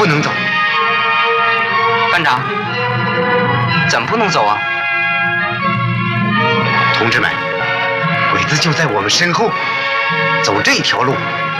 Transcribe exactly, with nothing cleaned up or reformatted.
不能走。 班长，怎么不能走啊？ 同志们，鬼子就在我们身后，走这条路